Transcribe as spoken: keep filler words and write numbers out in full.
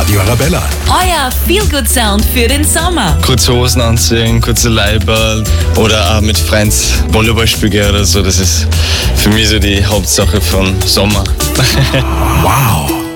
Radio Arabella. Euer Feel-Good-Sound für den Sommer. Kurze Hosen anziehen, kurze Leiberl oder auch mit Friends Volleyball spielen oder so. Das ist für mich so die Hauptsache von Sommer. Wow.